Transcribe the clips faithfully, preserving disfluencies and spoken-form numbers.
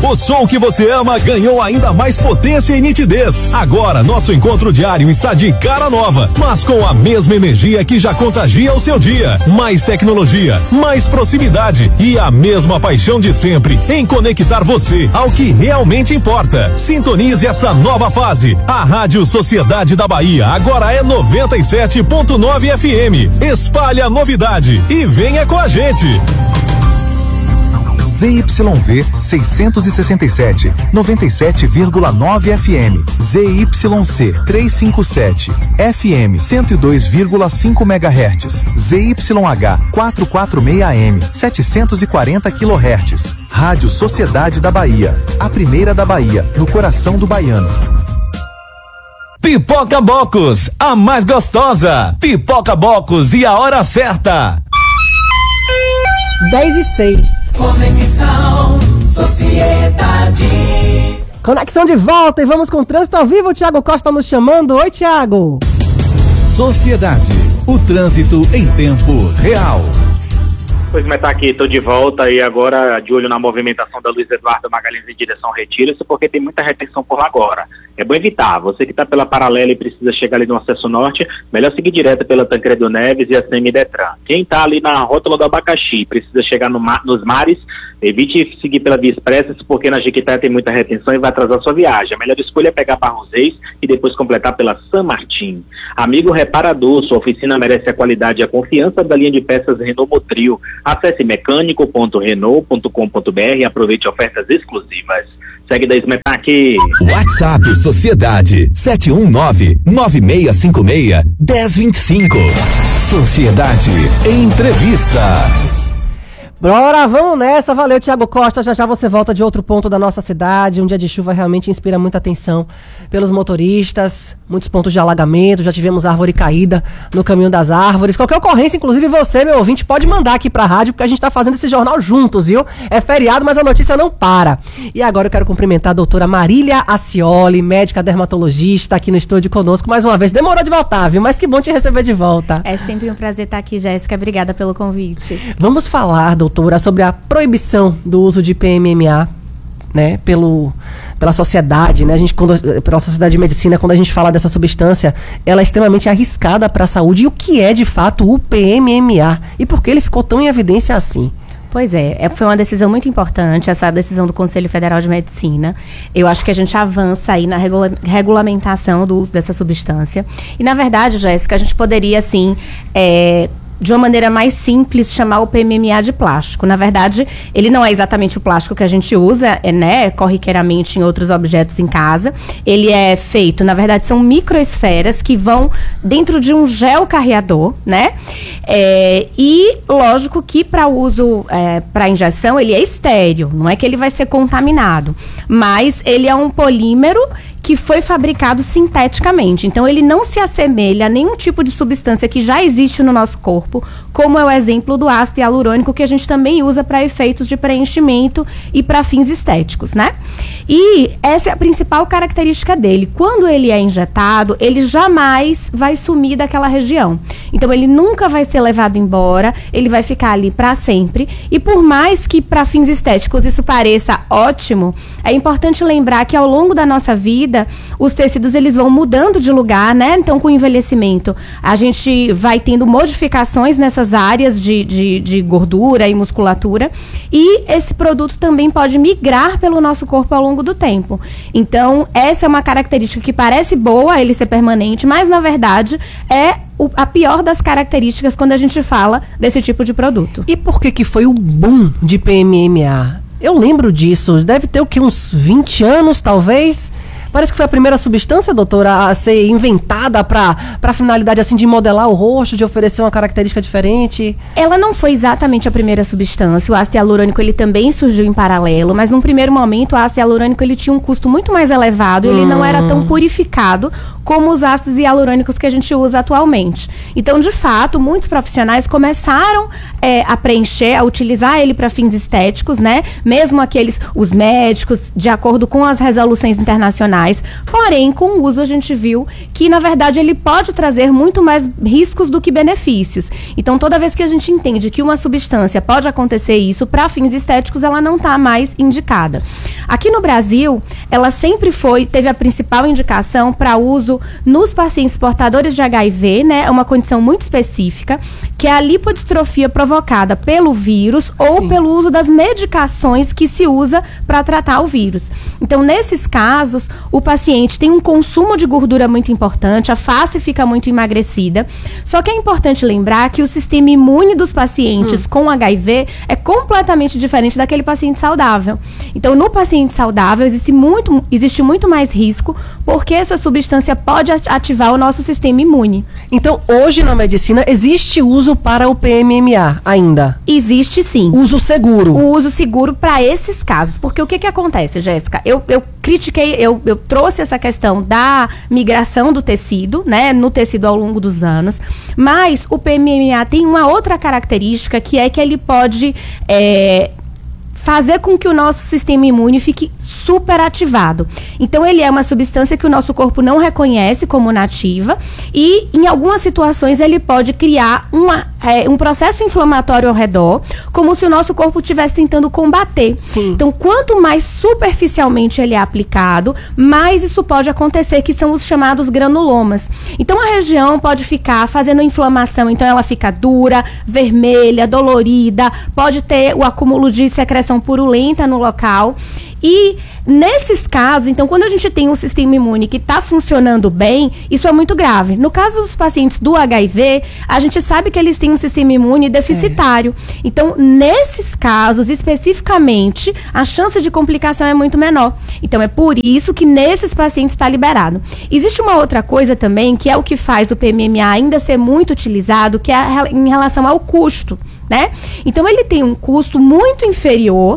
O som que você ama ganhou ainda mais potência e nitidez. Agora, nosso encontro diário está de cara nova, mas com a mesma energia que já contagia o seu dia. Mais tecnologia, mais proximidade e a mesma paixão de sempre em conectar você ao que realmente importa. Sintonize essa nova fase. A Rádio Sociedade da Bahia agora é noventa e sete ponto nove F M. Espalhe a novidade e venha com a gente. Z Y V seiscentos e sessenta e sete, noventa e sete vírgula nove F M. Z Y C trezentos e cinquenta e sete, F M cento e dois vírgula cinco megahertz. Z Y H quatrocentos e quarenta e seis A M, setecentos e quarenta quilohertz. Rádio Sociedade da Bahia, a primeira da Bahia, no coração do baiano. Pipoca Bocos, a mais gostosa. Pipoca Bocos e a hora certa. dez e seis. Conexão Sociedade. Conexão de volta e vamos com o trânsito ao vivo. O Thiago Costa nos chamando. Oi, Thiago. Sociedade, o trânsito em tempo real. Pois, mas tá aqui, tô de volta e agora de olho na movimentação da Luiz Eduardo Magalhães em direção ao Retiro, isso porque tem muita retenção por lá agora. É bom evitar, você que tá pela paralela e precisa chegar ali no acesso norte, melhor seguir direto pela Tancredo Neves e a Semi-Detran. Quem tá ali na rótula do Abacaxi, precisa chegar no mar, nos mares, evite seguir pela Via Expressa, porque na Jequité tem muita retenção e vai atrasar sua viagem. A melhor escolha é pegar Barros Reis e depois completar pela San Martín. Amigo reparador, sua oficina merece a qualidade e a confiança da linha de peças Renault Motril. Acesse mecânico ponto renault ponto com ponto b r e aproveite ofertas exclusivas. Segue da Smetec. WhatsApp Sociedade sete um nove, nove seis cinco seis, um zero dois cinco. Sociedade Entrevista. Bora, vamos nessa. Valeu, Thiago Costa. Já já você volta de outro ponto da nossa cidade. Um dia de chuva realmente inspira muita atenção pelos motoristas. Muitos pontos de alagamento. Já tivemos árvore caída no caminho das árvores. Qualquer ocorrência, inclusive você, meu ouvinte, pode mandar aqui pra rádio, porque a gente tá fazendo esse jornal juntos, viu? É feriado, mas a notícia não para. E agora eu quero cumprimentar a doutora Marília Acioli, médica dermatologista, aqui no estúdio conosco. Mais uma vez, demorou de voltar, viu? Mas que bom te receber de volta. É sempre um prazer estar aqui, Jéssica. Obrigada pelo convite. Vamos falar, doutora, sobre a proibição do uso de P M M A, né, pelo, pela sociedade, né, a gente, quando, pela sociedade de medicina, quando a gente fala dessa substância, ela é extremamente arriscada para a saúde. E o que é, de fato, o P M M A? E por que ele ficou tão em evidência assim? Pois é, é, foi uma decisão muito importante, essa decisão do Conselho Federal de Medicina. Eu acho que a gente avança aí na regula- regulamentação do uso dessa substância. E, na verdade, Jéssica, a gente poderia, assim, é, de uma maneira mais simples, chamar o P M M A de plástico. Na verdade, ele não é exatamente o plástico que a gente usa, é, né, corriqueiramente em outros objetos em casa. Ele é feito, na verdade, são microesferas que vão dentro de um gel carreador, né? É, e, lógico que para uso, é, para injeção, ele é estéril, não é que ele vai ser contaminado, mas ele é um polímero que foi fabricado sinteticamente. Então, ele não se assemelha a nenhum tipo de substância que já existe no nosso corpo, como é o exemplo do ácido hialurônico, que a gente também usa para efeitos de preenchimento e para fins estéticos, né? E essa é a principal característica dele. Quando ele é injetado, ele jamais vai sumir daquela região. Então, ele nunca vai ser levado embora, ele vai ficar ali para sempre. E por mais que para fins estéticos isso pareça ótimo, é importante lembrar que ao longo da nossa vida, os tecidos eles vão mudando de lugar, né? Então, com o envelhecimento, a gente vai tendo modificações nessas áreas de, de, de gordura e musculatura, e esse produto também pode migrar pelo nosso corpo ao longo do tempo. Então, essa é uma característica que parece boa, ele ser permanente, mas, na verdade, é o, a pior das características quando a gente fala desse tipo de produto. E por que que foi o boom de P M M A? Eu lembro disso, deve ter o que, uns vinte anos, talvez? Parece que foi a primeira substância, doutora, a ser inventada para para finalidade assim de modelar o rosto, de oferecer uma característica diferente. Ela não foi exatamente a primeira substância. O ácido hialurônico ele também surgiu em paralelo, mas num primeiro momento o ácido hialurônico ele tinha um custo muito mais elevado, hum. ele não era tão purificado como os ácidos hialurônicos que a gente usa atualmente. Então, de fato, muitos profissionais começaram é, a preencher, a utilizar ele para fins estéticos, né? Mesmo aqueles, os médicos, de acordo com as resoluções internacionais. Porém, com o uso a gente viu que, na verdade, ele pode trazer muito mais riscos do que benefícios. Então, toda vez que a gente entende que uma substância pode acontecer isso, para fins estéticos, ela não está mais indicada. Aqui no Brasil, ela sempre foi, teve a principal indicação para uso nos pacientes portadores de H I V, né? É uma condição muito específica, que é a lipodistrofia provocada pelo vírus ou Sim. pelo uso das medicações que se usa para tratar o vírus. Então, nesses casos, o paciente tem um consumo de gordura muito importante, a face fica muito emagrecida. Só que é importante lembrar que o sistema imune dos pacientes hum. com H I V é completamente diferente daquele paciente saudável. Então, no paciente saudável, existe muito, existe muito mais risco, porque essa substância pode ativar o nosso sistema imune. Então, hoje na medicina, existe uso para o P M M A ainda? Existe sim. Uso seguro? O uso seguro para esses casos. Porque o que que acontece, Jéssica? Eu, eu critiquei, eu, eu trouxe essa questão da migração do tecido, né, no tecido ao longo dos anos, mas o P M M A tem uma outra característica, que é que ele pode é, fazer com que o nosso sistema imune fique super ativado. Então, ele é uma substância que o nosso corpo não reconhece como nativa e, em algumas situações, ele pode criar uma, é, um processo inflamatório ao redor, como se o nosso corpo estivesse tentando combater. Sim. Então, quanto mais superficialmente ele é aplicado, mais isso pode acontecer, que são os chamados granulomas. Então, a região pode ficar fazendo inflamação, então ela fica dura, vermelha, dolorida, pode ter o acúmulo de secreção purulenta no local. E nesses casos, então, quando a gente tem um sistema imune que está funcionando bem, isso é muito grave. No caso dos pacientes do H I V, a gente sabe que eles têm um sistema imune deficitário. É. Então, nesses casos, especificamente, a chance de complicação é muito menor. Então, é por isso que nesses pacientes está liberado. Existe uma outra coisa também, que é o que faz o P M M A ainda ser muito utilizado, que é a, em relação ao custo, né? Então, ele tem um custo muito inferior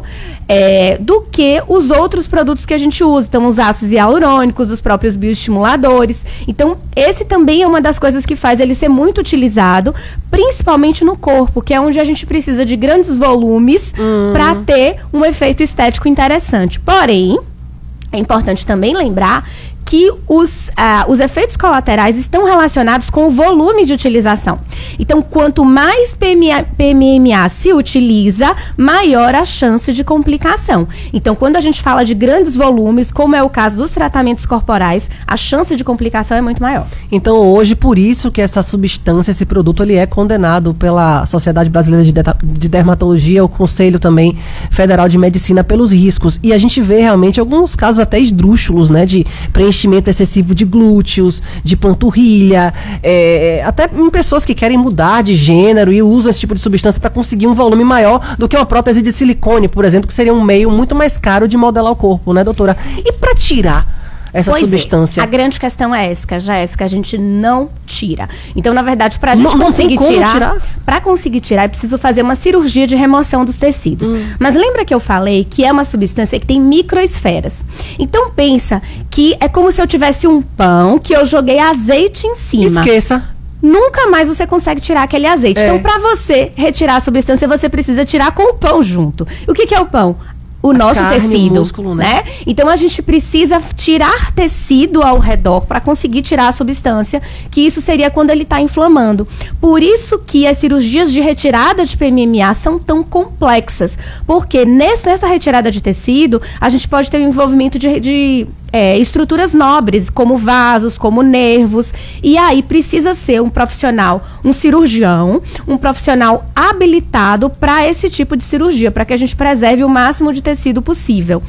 é, do que os outros produtos que a gente usa. Então, os ácidos hialurônicos, os próprios bioestimuladores. Então, esse também é uma das coisas que faz ele ser muito utilizado, principalmente no corpo, que é onde a gente precisa de grandes volumes hum. para ter um efeito estético interessante. Porém, é importante também lembrar que os, ah, os efeitos colaterais estão relacionados com o volume de utilização. Então, quanto mais P M M A se utiliza, maior a chance de complicação. Então, quando a gente fala de grandes volumes, como é o caso dos tratamentos corporais, a chance de complicação é muito maior. Então, hoje, por isso que essa substância, esse produto, ele é condenado pela Sociedade Brasileira de, de Dermatologia, o Conselho também Federal de Medicina, pelos riscos. E a gente vê realmente alguns casos até esdrúxulos, né, de preenchimento excessivo de glúteos, de panturrilha, é, até em pessoas que querem mudar de gênero e usam esse tipo de substância para conseguir um volume maior do que uma prótese de silicone, por exemplo, que seria um meio muito mais caro de modelar o corpo, né, doutora? E para tirar essa pois substância? É. A grande questão é essa, Jéssica, a gente não tira. Então, na verdade, para a gente não, não conseguir tirar, tirar para conseguir tirar, é preciso fazer uma cirurgia de remoção dos tecidos. Hum. Mas lembra que eu falei que é uma substância que tem microesferas. Então, pensa que é como se eu tivesse um pão que eu joguei azeite em cima. Esqueça. Nunca mais você consegue tirar aquele azeite. É. Então, para você retirar a substância, você precisa tirar com o pão junto. E o que, que é o pão? O nosso carne, tecido, músculo, né? né? Então, a gente precisa tirar tecido ao redor para conseguir tirar a substância, que isso seria quando ele está inflamando. Por isso que as cirurgias de retirada de P M M A são tão complexas, porque nesse, nessa retirada de tecido, a gente pode ter um envolvimento de, de é, estruturas nobres, como vasos, como nervos, e aí precisa ser um profissional, um cirurgião, um profissional habilitado para esse tipo de cirurgia, para que a gente preserve o máximo de tecido possível.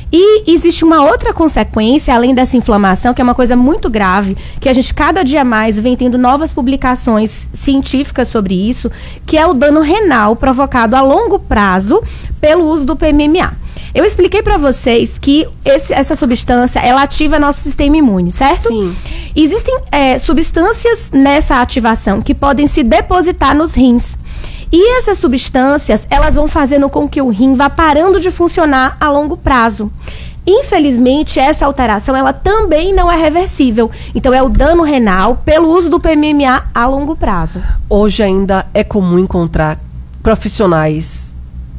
E existe uma outra consequência, além dessa inflamação, que é uma coisa muito grave, que a gente cada dia mais vem tendo novas publicações científicas sobre isso, que é o dano renal provocado a longo prazo pelo uso do P M M A. Eu expliquei para vocês que esse, essa substância, ela ativa nosso sistema imune, certo? Sim. Existem é, substâncias nessa ativação que podem se depositar nos rins. E essas substâncias, elas vão fazendo com que o rim vá parando de funcionar a longo prazo. Infelizmente, essa alteração, ela também não é reversível. Então, é o dano renal pelo uso do P M M A a longo prazo. Hoje ainda é comum encontrar profissionais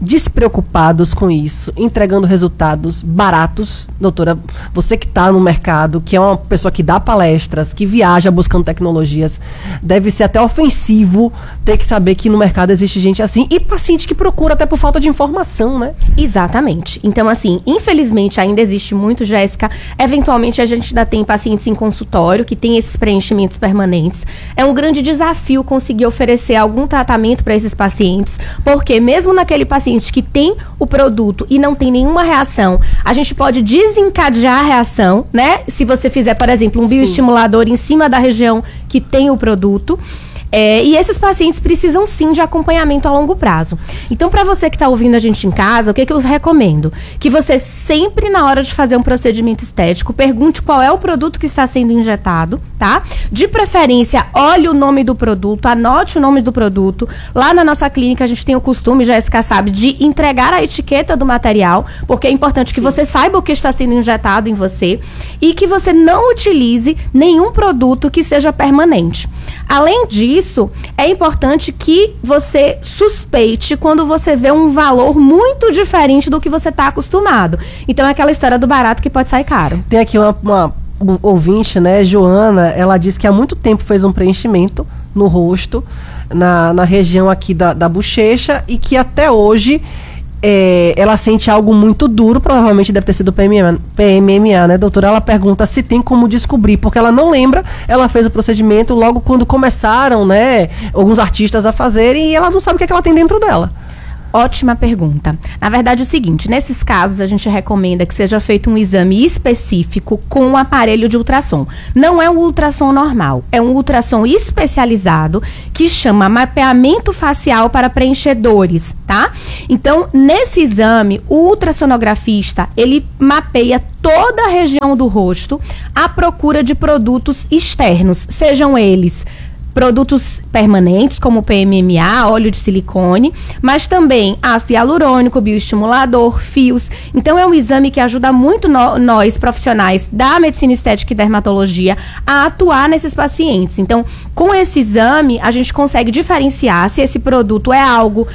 despreocupados com isso, entregando resultados baratos. Doutora, você que está no mercado, que é uma pessoa que dá palestras, que viaja buscando tecnologias, deve ser até ofensivo ter que saber que no mercado existe gente assim e paciente que procura até por falta de informação, né? Exatamente. Então, assim, infelizmente ainda existe muito, Jéssica. Eventualmente a gente ainda tem pacientes em consultório que tem esses preenchimentos permanentes. É um grande desafio conseguir oferecer algum tratamento para esses pacientes, porque mesmo naquele paciente que tem o produto e não tem nenhuma reação, a gente pode desencadear a reação, né? Se você fizer, por exemplo, um bioestimulador em cima da região que tem o produto. É, e esses pacientes precisam sim de acompanhamento a longo prazo. Então, para você que está ouvindo a gente em casa, o que, que eu recomendo? Que você sempre, na hora de fazer um procedimento estético, pergunte qual é o produto que está sendo injetado, tá? De preferência, olhe o nome do produto, anote o nome do produto. Lá na nossa clínica, a gente tem o costume, Jéssica sabe, de entregar a etiqueta do material, porque é importante sim. que você saiba o que está sendo injetado em você e que você não utilize nenhum produto que seja permanente. Além disso, é importante que você suspeite quando você vê um valor muito diferente do que você está acostumado. Então, é aquela história do barato que pode sair caro. Tem aqui uma, uma ouvinte, né, Joana, ela disse que há muito tempo fez um preenchimento no rosto, na, na região aqui da, da bochecha, e que até hoje é, ela sente algo muito duro, provavelmente deve ter sido P M A, P M M A, né, doutora? Ela pergunta se tem como descobrir, porque ela não lembra, ela fez o procedimento logo quando começaram, né, alguns artistas a fazerem, e ela não sabe o que, é que ela tem dentro dela. Ótima pergunta. Na verdade, é o seguinte, nesses casos a gente recomenda que seja feito um exame específico com um aparelho de ultrassom. Não é um ultrassom normal, é um ultrassom especializado que chama mapeamento facial para preenchedores, tá? Então, nesse exame, o ultrassonografista, ele mapeia toda a região do rosto à procura de produtos externos, sejam eles produtos permanentes, como P M M A, óleo de silicone, mas também ácido hialurônico, bioestimulador, fios. Então, é um exame que ajuda muito no, nós, profissionais da medicina estética e dermatologia, a atuar nesses pacientes. Então, com esse exame, a gente consegue diferenciar se esse produto é algo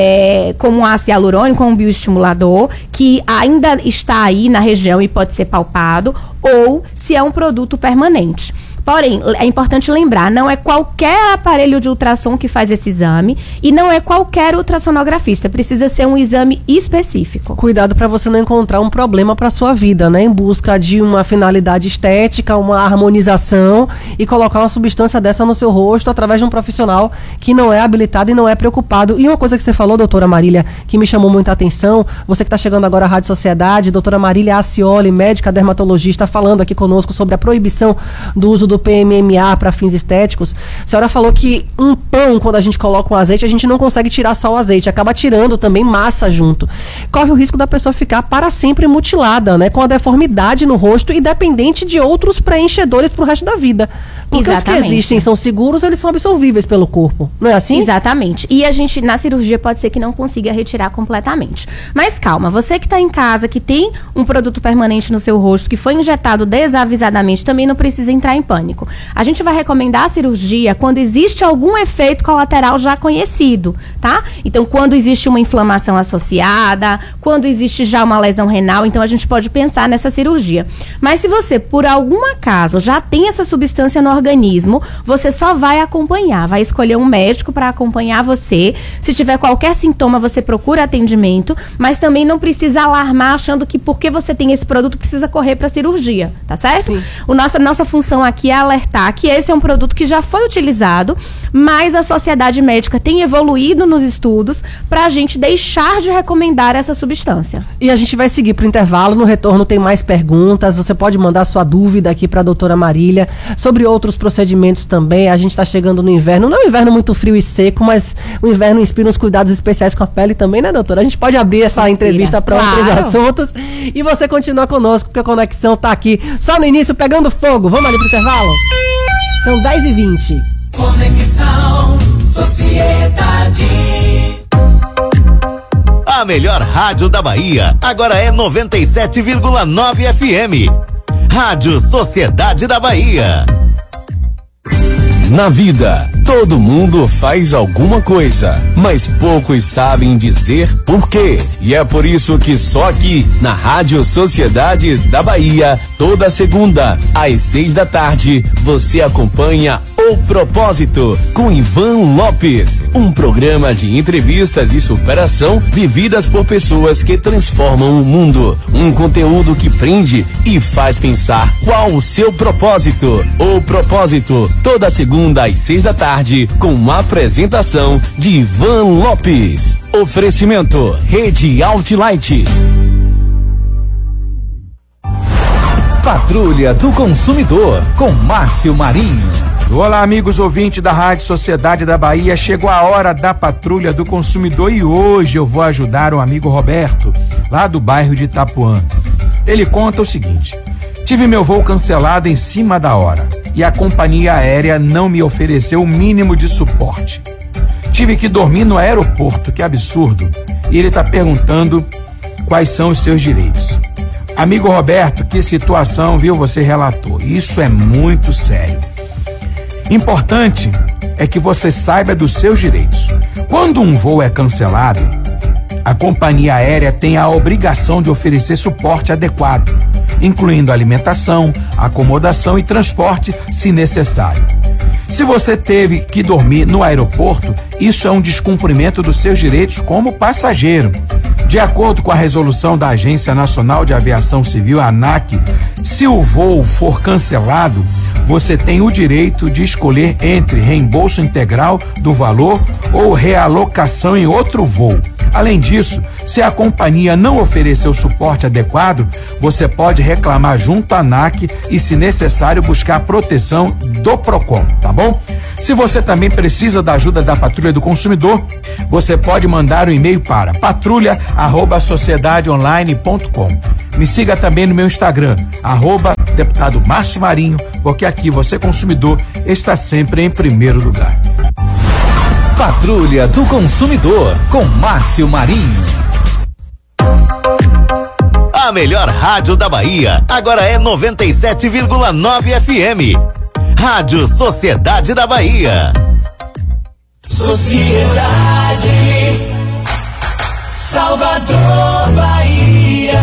é, como um ácido hialurônico, um bioestimulador, que ainda está aí na região e pode ser palpado, ou se é um produto permanente. Porém, é importante lembrar, não é qualquer aparelho de ultrassom que faz esse exame e não é qualquer ultrassonografista, precisa ser um exame específico. Cuidado para você não encontrar um problema para sua vida, né? Em busca de uma finalidade estética, uma harmonização e colocar uma substância dessa no seu rosto através de um profissional que não é habilitado e não é preocupado. E uma coisa que você falou, doutora Marília, que me chamou muita atenção, você que está chegando agora à Rádio Sociedade, doutora Marília Acioli, médica dermatologista, falando aqui conosco sobre a proibição do uso do P M M A para fins estéticos. A senhora falou que um pão, quando a gente coloca um azeite, a gente não consegue tirar só o azeite, acaba tirando também massa junto. Corre o risco da pessoa ficar para sempre mutilada, né, com a deformidade no rosto e dependente de outros preenchedores pro resto da vida. Porque Exatamente. Os que existem são seguros, eles são absorvíveis pelo corpo. Não é assim? Exatamente. E a gente, na cirurgia, pode ser que não consiga retirar completamente. Mas calma, você que está em casa, que tem um produto permanente no seu rosto, que foi injetado desavisadamente, também não precisa entrar em pânico. A gente vai recomendar a cirurgia quando existe algum efeito colateral já conhecido, tá? Então, quando existe uma inflamação associada, quando existe já uma lesão renal, então a gente pode pensar nessa cirurgia. Mas se você, por algum acaso, já tem essa substância no organismo, você só vai acompanhar, vai escolher um médico para acompanhar você. Se tiver qualquer sintoma, você procura atendimento, mas também não precisa alarmar achando que porque você tem esse produto precisa correr para cirurgia, tá certo? Sim. O nossa, nossa função aqui é alertar que esse é um produto que já foi utilizado, mas a sociedade médica tem evoluído nos estudos para a gente deixar de recomendar essa substância. E a gente vai seguir para o intervalo, no retorno tem mais perguntas, você pode mandar sua dúvida aqui para a doutora Marília sobre outros procedimentos também. A gente está chegando no inverno, não é um inverno muito frio e seco, mas o inverno inspira uns cuidados especiais com a pele também, né, doutora? A gente pode abrir essa inspira. entrevista para claro. outros assuntos e você continua conosco, porque a conexão está aqui só no início, pegando fogo. Vamos ali pro intervalo? São dez e vinte. Conexão Sociedade. A melhor rádio da Bahia agora é noventa e sete vírgula nove F M. Rádio Sociedade da Bahia. Na vida, Todo mundo faz alguma coisa, mas poucos sabem dizer por quê. E é por isso que só aqui, na Rádio Sociedade da Bahia, toda segunda, às seis da tarde, você acompanha O Propósito, com Ivan Lopes. Um programa de entrevistas e superação vividas por pessoas que transformam o mundo. Um conteúdo que prende e faz pensar qual o seu propósito. O Propósito, toda segunda às seis da tarde, com uma apresentação de Ivan Lopes. Oferecimento Rede Outlight. Patrulha do Consumidor, com Márcio Marinho. Olá, amigos ouvintes da Rádio Sociedade da Bahia. Chegou a hora da Patrulha do Consumidor e hoje eu vou ajudar o amigo Roberto, lá do bairro de Itapuã. Ele conta o seguinte: tive meu voo cancelado em cima da hora e a companhia aérea não me ofereceu o mínimo de suporte. Tive que dormir no aeroporto, que absurdo. E ele está perguntando quais são os seus direitos. Amigo Roberto, que situação, viu, você relatou. Isso é muito sério. Importante é que você saiba dos seus direitos. Quando um voo é cancelado, a companhia aérea tem a obrigação de oferecer suporte adequado, incluindo alimentação, acomodação e transporte, se necessário. Se você teve que dormir no aeroporto, isso é um descumprimento dos seus direitos como passageiro. De acordo com a resolução da Agência Nacional de Aviação Civil, ANAC, se o voo for cancelado, você tem o direito de escolher entre reembolso integral do valor ou realocação em outro voo. Além disso, se a companhia não oferecer o suporte adequado, você pode reclamar junto à ANAC e, se necessário, buscar a proteção do PROCON, tá bom? Se você também precisa da ajuda da Patrulha do Consumidor, você pode mandar um e-mail para patrulha arroba sociedade online ponto com. Me siga também no meu Instagram, arroba deputado Márcio Marinho, porque aqui você, consumidor, está sempre em primeiro lugar. Patrulha do Consumidor, com Márcio Marinho. A melhor rádio da Bahia agora é noventa e sete vírgula nove F M. Rádio Sociedade da Bahia. Sociedade Salvador, Bahia.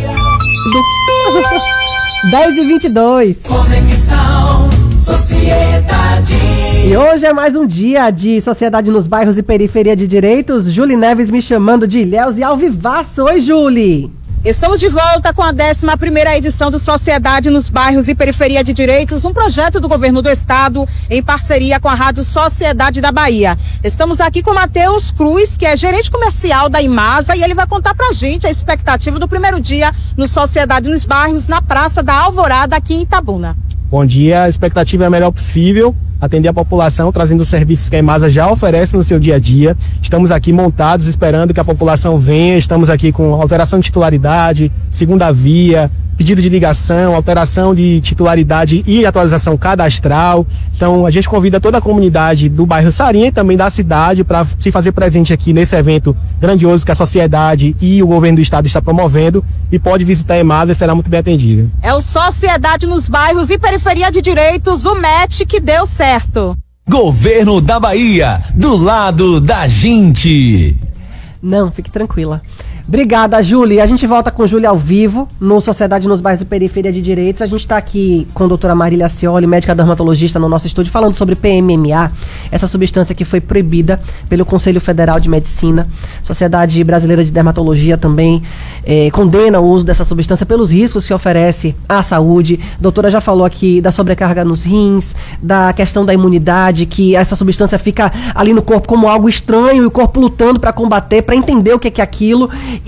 dez e vinte e dois. Conexão Sociedade. E hoje é mais um dia de Sociedade nos Bairros e Periferia de Direitos. Julie Neves me chamando de Ilhéus e Alvivaço. Oi, Julie. Estamos de volta com a décima primeira edição do Sociedade nos Bairros e Periferia de Direitos, um projeto do Governo do Estado em parceria com a Rádio Sociedade da Bahia. Estamos aqui com o Matheus Cruz, que é gerente comercial da Imasa, e ele vai contar pra gente a expectativa do primeiro dia no Sociedade nos Bairros, na Praça da Alvorada, aqui em Itabuna. Bom dia, a expectativa é a melhor possível, atender a população, trazendo os serviços que a Imasa já oferece no seu dia a dia. Estamos aqui montados, esperando que a população venha, estamos aqui com alteração de titularidade, segunda via, pedido de ligação, alteração de titularidade e atualização cadastral. Então, a gente convida toda a comunidade do bairro Sarinha e também da cidade para se fazer presente aqui nesse evento grandioso que a sociedade e o governo do estado está promovendo, e pode visitar a Imasa e será muito bem atendido. É o Sociedade nos Bairros e Periferia de Direitos, o match que deu certo. Governo da Bahia, do lado da gente. Não, fique tranquila. Obrigada, Júlia. A gente volta com Júlia ao vivo no Sociedade nos Bairros e Periferia de Direitos. A gente está aqui com a doutora Marília Cioli, médica dermatologista, no nosso estúdio, falando sobre P M M A, essa substância que foi proibida pelo Conselho Federal de Medicina. Sociedade Brasileira de Dermatologia também eh, condena o uso dessa substância pelos riscos que oferece à saúde. A doutora já falou aqui da sobrecarga nos rins, da questão da imunidade, que essa substância fica ali no corpo como algo estranho e o corpo lutando para combater, para entender o que é, que é aquilo.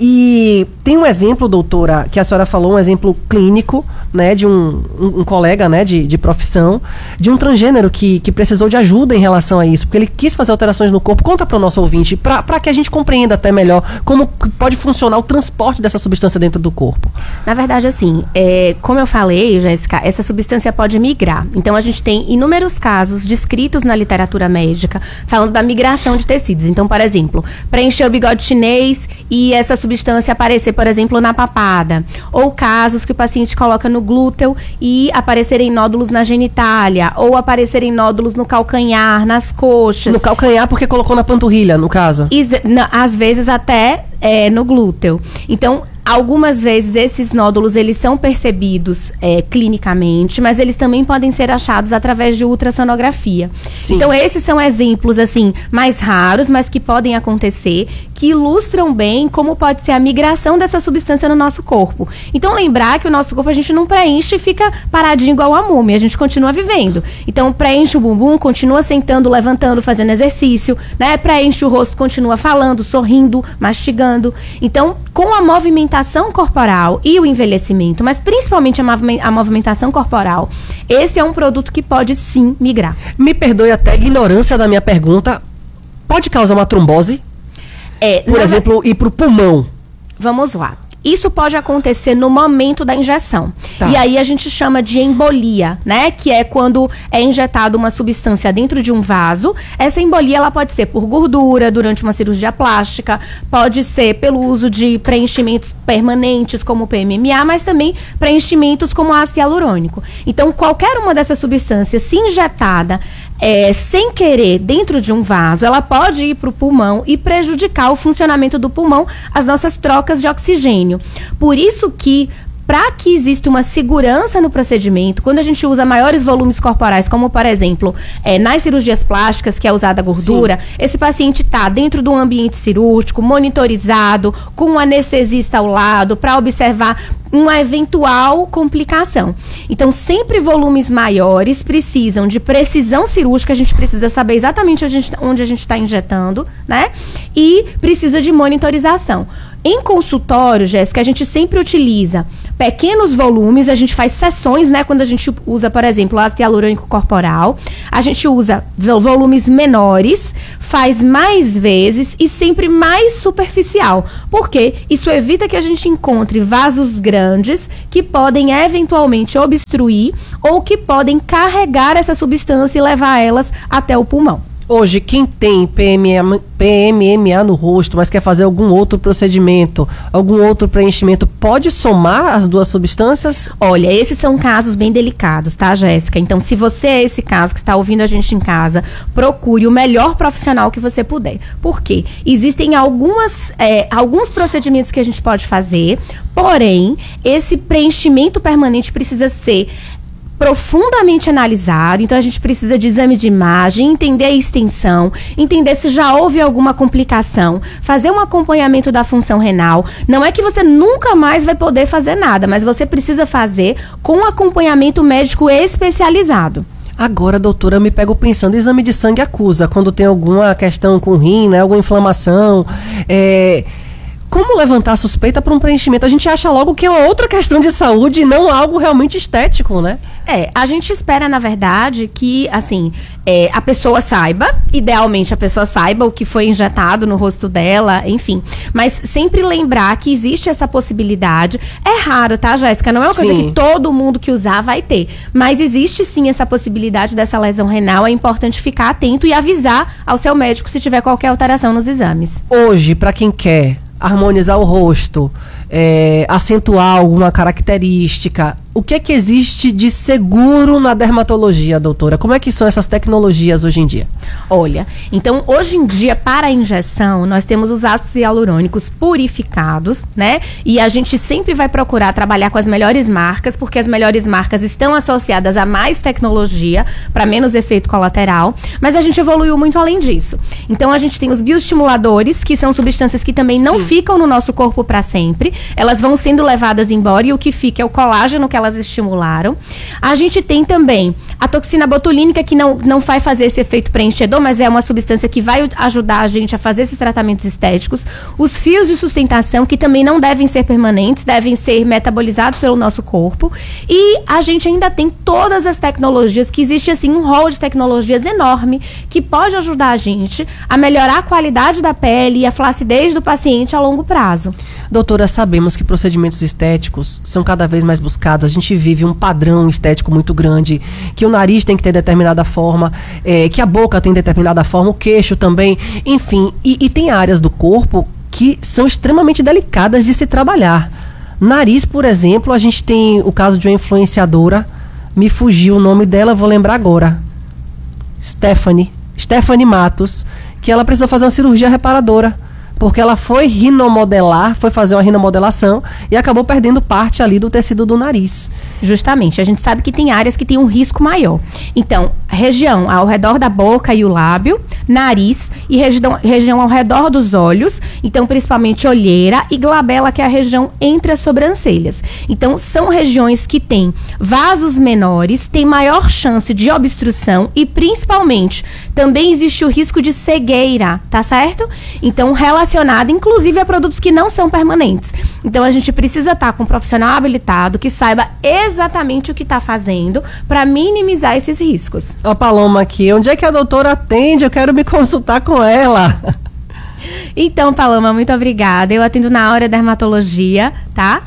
E tem um exemplo, doutora, que a senhora falou, um exemplo clínico, né, de um, um, um colega, né, de, de profissão, de um transgênero que, que precisou de ajuda em relação a isso, porque ele quis fazer alterações no corpo. Conta para o nosso ouvinte, para que a gente compreenda até melhor como pode funcionar o transporte dessa substância dentro do corpo. Na verdade, assim, é, como eu falei, Jéssica, essa substância pode migrar. Então, a gente tem inúmeros casos descritos na literatura médica falando da migração de tecidos. Então, por exemplo, preencher o bigode chinês e essa substância aparecer, por exemplo, na papada. Ou casos que o paciente coloca no glúteo e aparecerem nódulos na genitália, ou aparecerem nódulos no calcanhar, nas coxas. No calcanhar porque colocou na panturrilha, no caso? Is, na, às vezes até é, no glúteo. Então, algumas vezes esses nódulos eles são percebidos é, clinicamente, mas eles também podem ser achados através de ultrassonografia. Sim. Então esses são exemplos assim mais raros, mas que podem acontecer, que ilustram bem como pode ser a migração dessa substância no nosso corpo. Então lembrar que o nosso corpo a gente não preenche e fica paradinho igual a múmia, a gente continua vivendo. Então preenche o bumbum, continua sentando, levantando, fazendo exercício, né? Preenche o rosto, continua falando, sorrindo, mastigando. Então com a movimentação corporal e o envelhecimento, mas principalmente a movimentação corporal, esse é um produto que pode sim migrar. Me perdoe até a ignorância da minha pergunta, pode causar uma trombose? É, Por exemplo, ir para o pulmão? Vamos lá. Isso pode acontecer no momento da injeção. Tá. E aí a gente chama de embolia, né? Que é quando é injetado uma substância dentro de um vaso. Essa embolia ela pode ser por gordura durante uma cirurgia plástica, pode ser pelo uso de preenchimentos permanentes como o P M M A, mas também preenchimentos como ácido hialurônico. Então, qualquer uma dessas substâncias se injetada É, sem querer dentro de um vaso, ela pode ir para o pulmão e prejudicar o funcionamento do pulmão, as nossas trocas de oxigênio. Por isso que, para que exista uma segurança no procedimento, quando a gente usa maiores volumes corporais, como por exemplo, é, nas cirurgias plásticas, que é usada a gordura, sim, esse paciente está dentro do ambiente cirúrgico, monitorizado, com um anestesista ao lado, para observar uma eventual complicação. Então, sempre volumes maiores precisam de precisão cirúrgica, a gente precisa saber exatamente onde a gente está injetando, né? E precisa de monitorização. Em consultório, Jéssica, a gente sempre utiliza pequenos volumes, a gente faz sessões, né? Quando a gente usa, por exemplo, o ácido hialurônico corporal, a gente usa volumes menores, faz mais vezes e sempre mais superficial. Porque isso evita que a gente encontre vasos grandes que podem eventualmente obstruir ou que podem carregar essa substância e levar elas até o pulmão. Hoje, quem tem P M M A no rosto, mas quer fazer algum outro procedimento, algum outro preenchimento, pode somar as duas substâncias? Olha, esses são casos bem delicados, tá, Jéssica? Então, se você é esse caso que está ouvindo a gente em casa, procure o melhor profissional que você puder. Por quê? Existem algumas, é, alguns procedimentos que a gente pode fazer, porém, esse preenchimento permanente precisa ser profundamente analisado, então a gente precisa de exame de imagem, entender a extensão, entender se já houve alguma complicação, fazer um acompanhamento da função renal. Não é que você nunca mais vai poder fazer nada, mas você precisa fazer com um acompanhamento médico especializado. Agora, doutora, eu me pego pensando, exame de sangue acusa, quando tem alguma questão com o rim, né, alguma inflamação, é... como levantar a suspeita para um preenchimento? A gente acha logo que é outra questão de saúde e não algo realmente estético, né? É, a gente espera, na verdade, que, assim, é, a pessoa saiba, idealmente a pessoa saiba o que foi injetado no rosto dela, enfim. Mas sempre lembrar que existe essa possibilidade. É raro, tá, Jéssica? Não é uma coisa sim, que todo mundo que usar vai ter. Mas existe, sim, essa possibilidade dessa lesão renal. É importante ficar atento e avisar ao seu médico se tiver qualquer alteração nos exames. Hoje, para quem quer harmonizar o rosto, é, acentuar alguma característica, o que é que existe de seguro na dermatologia, doutora? Como é que são essas tecnologias hoje em dia? Olha, então hoje em dia para a injeção nós temos os ácidos hialurônicos purificados, né? E a gente sempre vai procurar trabalhar com as melhores marcas, porque as melhores marcas estão associadas a mais tecnologia, para menos efeito colateral, mas a gente evoluiu muito além disso. Então a gente tem os bioestimuladores, que são substâncias que também não Sim. ficam no nosso corpo para sempre, elas vão sendo levadas embora e o que fica é o colágeno que elas estimularam. A gente tem também a toxina botulínica, que não, não vai fazer esse efeito preenchedor, mas é uma substância que vai ajudar a gente a fazer esses tratamentos estéticos. Os fios de sustentação, que também não devem ser permanentes, devem ser metabolizados pelo nosso corpo. E a gente ainda tem todas as tecnologias, que existe assim um rol de tecnologias enorme, que pode ajudar a gente a melhorar a qualidade da pele e a flacidez do paciente a longo prazo. Doutora, sabemos que procedimentos estéticos são cada vez mais buscados. A gente vive um padrão estético muito grande, que o nariz tem que ter determinada forma, é, que a boca tem determinada forma, o queixo também, enfim. E, e tem áreas do corpo que são extremamente delicadas de se trabalhar. Nariz, por exemplo, a gente tem o caso de uma influenciadora, me fugiu o nome dela, vou lembrar agora. Stephanie, Stephanie Matos, que ela precisou fazer uma cirurgia reparadora, porque ela foi rinomodelar, foi fazer uma rinomodelação e acabou perdendo parte ali do tecido do nariz. Justamente, a gente sabe que tem áreas que tem um risco maior. Então, região ao redor da boca e o lábio, nariz e região, região ao redor dos olhos, então principalmente olheira e glabela, que é a região entre as sobrancelhas. Então, são regiões que têm vasos menores, têm maior chance de obstrução e principalmente também existe o risco de cegueira, tá certo? Então, relacionado inclusive a produtos que não são permanentes. Então, a gente precisa estar com um profissional habilitado que saiba exatamente o que está fazendo para minimizar esses riscos. Ó, Paloma aqui, onde é que a doutora atende? Eu quero me consultar com ela. Então, Paloma, muito obrigada. Eu atendo na área da dermatologia, tá?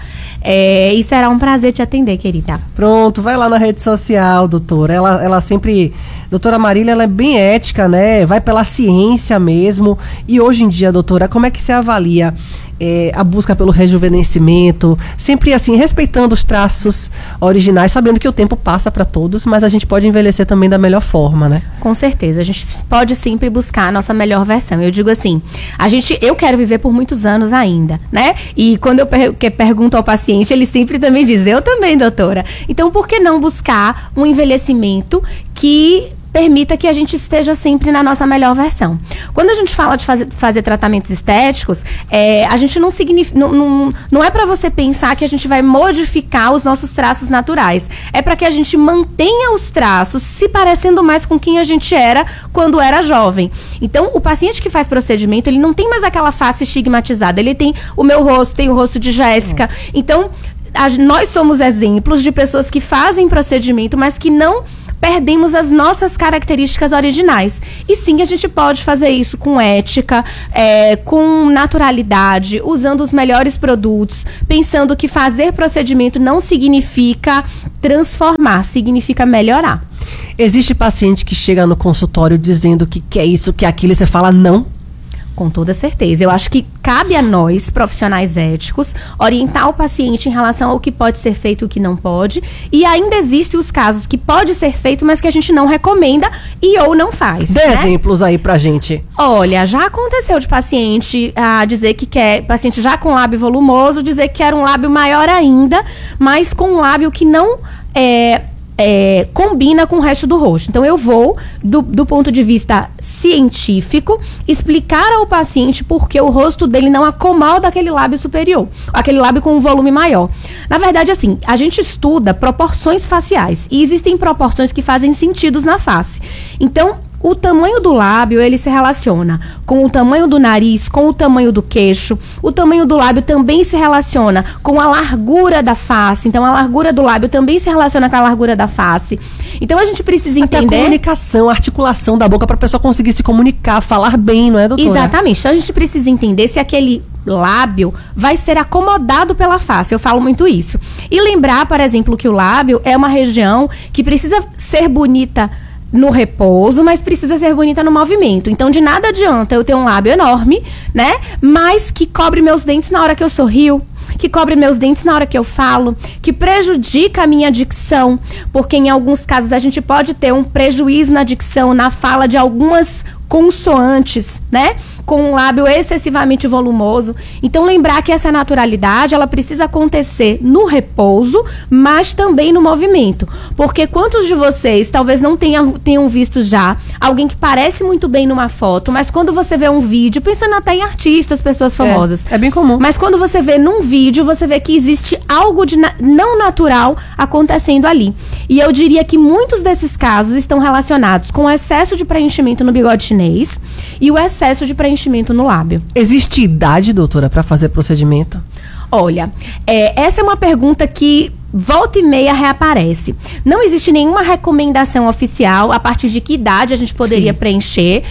É, e será um prazer te atender, querida. Pronto, vai lá na rede social, doutora. Ela, ela sempre... Doutora Marília, ela é bem ética, né? Vai pela ciência mesmo. E hoje em dia, doutora, como é que você avalia é, a busca pelo rejuvenescimento? Sempre assim, respeitando os traços originais, sabendo que o tempo passa para todos, mas a gente pode envelhecer também da melhor forma, né? Com certeza, a gente pode sempre buscar a nossa melhor versão. Eu digo assim, a gente, eu quero viver por muitos anos ainda, né? E quando eu per- que pergunto ao paciente, ele sempre também diz, eu também, doutora. Então, por que não buscar um envelhecimento que permita que a gente esteja sempre na nossa melhor versão? Quando a gente fala de fazer, fazer tratamentos estéticos, é, a gente não significa, não, não, não é para você pensar que a gente vai modificar os nossos traços naturais. É para que a gente mantenha os traços se parecendo mais com quem a gente era quando era jovem. Então, o paciente que faz procedimento, ele não tem mais aquela face estigmatizada. Ele tem o meu rosto, tem o rosto de Jéssica. Então, a, nós somos exemplos de pessoas que fazem procedimento, mas que não perdemos as nossas características originais. E sim, a gente pode fazer isso com ética, é, com naturalidade, usando os melhores produtos, pensando que fazer procedimento não significa transformar, significa melhorar. Existe paciente que chega no consultório dizendo que quer isso, que aquilo, e você fala não? Com toda certeza. Eu acho que cabe a nós, profissionais éticos, orientar o paciente em relação ao que pode ser feito e o que não pode. E ainda existem os casos que pode ser feito, mas que a gente não recomenda e ou não faz. Dê né? exemplos aí pra gente. Olha, já aconteceu de paciente ah, dizer que quer, paciente já com lábio volumoso, dizer que quer um lábio maior ainda, mas com um lábio que não é... É, combina com o resto do rosto. Então, eu vou, do, do ponto de vista científico, explicar ao paciente por que o rosto dele não acomoda aquele lábio superior, aquele lábio com um volume maior. Na verdade, assim, a gente estuda proporções faciais e existem proporções que fazem sentido na face. Então, o tamanho do lábio, ele se relaciona com o tamanho do nariz, com o tamanho do queixo. O tamanho do lábio também se relaciona com a largura da face. Então, a largura do lábio também se relaciona com a largura da face. Então, a gente precisa Até entender... a comunicação, a articulação da boca para a pessoa conseguir se comunicar, falar bem, não é, doutora? Exatamente. Então, a gente precisa entender se aquele lábio vai ser acomodado pela face. Eu falo muito isso. E lembrar, por exemplo, que o lábio é uma região que precisa ser bonita no repouso, mas precisa ser bonita no movimento. Então, de nada adianta eu ter um lábio enorme, né? Mas que cobre meus dentes na hora que eu sorrio, que cobre meus dentes na hora que eu falo, que prejudica a minha dicção, porque em alguns casos a gente pode ter um prejuízo na dicção, na fala de algumas consoantes, né? Com um lábio excessivamente volumoso. Então, lembrar que essa naturalidade, ela precisa acontecer no repouso, mas também no movimento. Porque quantos de vocês talvez não tenham, tenham visto já alguém que parece muito bem numa foto, mas quando você vê um vídeo, pensando até em artistas, pessoas famosas. É, é bem comum. Mas quando você vê num vídeo, você vê que existe algo de na, não natural acontecendo ali. E eu diria que muitos desses casos estão relacionados com o excesso de preenchimento no bigode chinês e o excesso de preenchimento no lábio. Existe idade, doutora, para fazer procedimento? Olha, é, essa é uma pergunta que volta e meia reaparece. Não existe nenhuma recomendação oficial a partir de que idade a gente poderia Sim. preencher,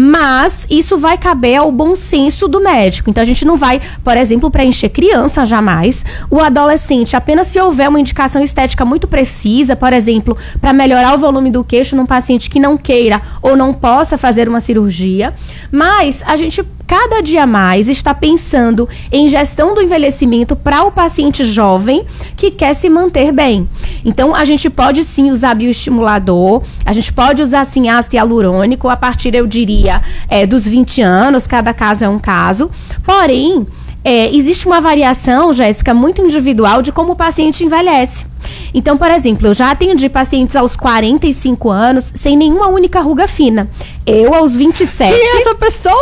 mas isso vai caber ao bom senso do médico. Então, a gente não vai, por exemplo, preencher criança jamais. O adolescente, apenas se houver uma indicação estética muito precisa, por exemplo, para melhorar o volume do queixo num paciente que não queira ou não possa fazer uma cirurgia. Mas a gente cada dia mais está pensando em gestão do envelhecimento para o paciente jovem que quer se manter bem. Então, a gente pode sim usar bioestimulador, a gente pode usar sim ácido hialurônico a partir, eu diria, é, dos vinte anos, cada caso é um caso. Porém, é, existe uma variação, Jéssica, muito individual de como o paciente envelhece. Então, por exemplo, eu já atendi pacientes aos quarenta e cinco anos sem nenhuma única ruga fina. Eu, aos vinte e sete... Quem é essa pessoa?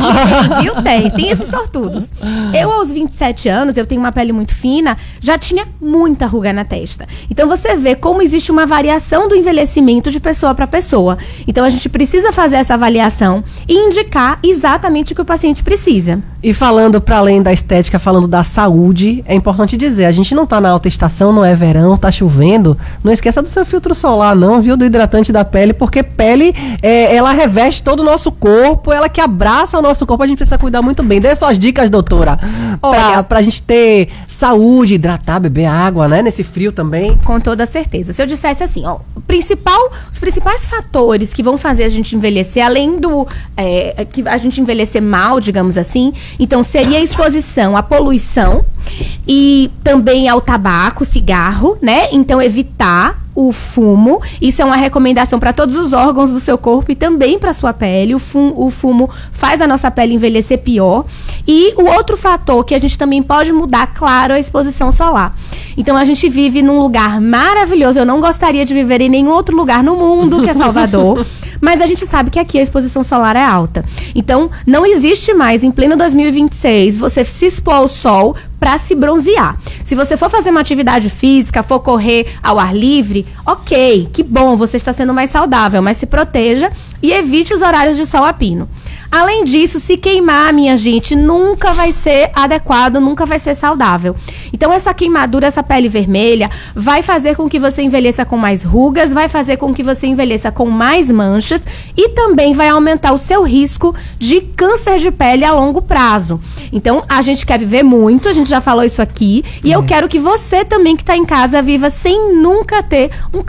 E tem, viu? Tem. Tem esses sortudos. Eu, aos vinte e sete anos, eu tenho uma pele muito fina, já tinha muita ruga na testa. Então, você vê como existe uma variação do envelhecimento de pessoa para pessoa. Então, a gente precisa fazer essa avaliação e indicar exatamente o que o paciente precisa. E falando para além da estética, falando da saúde, é importante dizer, a gente não tá na alta estação, não é verão, tá chovendo, não esqueça do seu filtro solar não, viu, do hidratante da pele, porque pele, é, ela reveste todo o nosso corpo, ela que abraça o nosso corpo, a gente precisa cuidar muito bem. Dê suas dicas, doutora, Olha, pra, pra gente ter saúde, hidratar, beber água, né, nesse frio também. Com toda certeza. Se eu dissesse assim, ó, o principal, os principais fatores que vão fazer a gente envelhecer, além do, é, que a gente envelhecer mal, digamos assim, então seria a exposição à poluição e também ao tabaco, cigarro, né? Então evitar o fumo, isso é uma recomendação para todos os órgãos do seu corpo e também para sua pele. O fumo, o fumo faz a nossa pele envelhecer pior. E o outro fator que a gente também pode mudar, claro, é a exposição solar. Então a gente vive num lugar maravilhoso. Eu não gostaria de viver em nenhum outro lugar no mundo que é Salvador. Mas a gente sabe que aqui a exposição solar é alta. Então, não existe mais, em pleno dois mil e vinte e seis, você se expor ao sol para se bronzear. Se você for fazer uma atividade física, for correr ao ar livre, ok, que bom, você está sendo mais saudável, mas se proteja e evite os horários de sol a pino. Além disso, se queimar, minha gente, nunca vai ser adequado, nunca vai ser saudável. Então, essa queimadura, essa pele vermelha, vai fazer com que você envelheça com mais rugas, vai fazer com que você envelheça com mais manchas e também vai aumentar o seu risco de câncer de pele a longo prazo. Então, a gente quer viver muito, a gente já falou isso aqui, e é. eu quero que você também que está em casa viva sem nunca ter um